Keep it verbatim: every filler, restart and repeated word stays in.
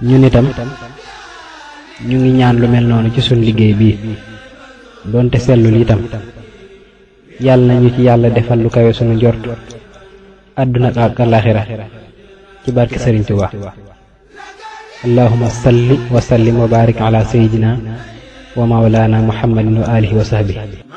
ñun itam ñu ngi ñaan lu mel noonu ci suñ liggéey bii doonte sellul itam yàlla nañu ci yàlla defal lu kawe sunu njort àdduna ak alaxira ci barke Sëriñ Tuubaa allahumma salli wa sallim wa barik ala sayyidina wa mawlana muhammadin wa alihi wa sahbihi